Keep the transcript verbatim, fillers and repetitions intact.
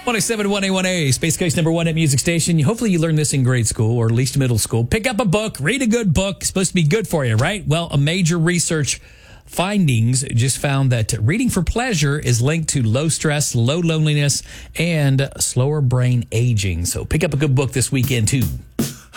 one oh seven point one A, Space Coast number one at Music Station. Hopefully you learned this in grade school or at least middle school. Pick up a book, read a good book. It's supposed to be good for you, right? Well, a major research findings just found that reading for pleasure is linked to low stress, low loneliness, and slower brain aging. So pick up a good book this weekend, too.